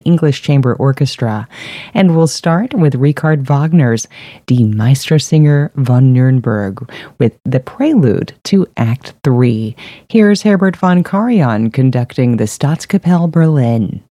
English Chamber Orchestra. And we'll start with Richard Wagner's Die Meistersinger von Nürnberg with the prelude to Act 3. Here's Herbert von Karajan conducting the Staatskapelle Berlin.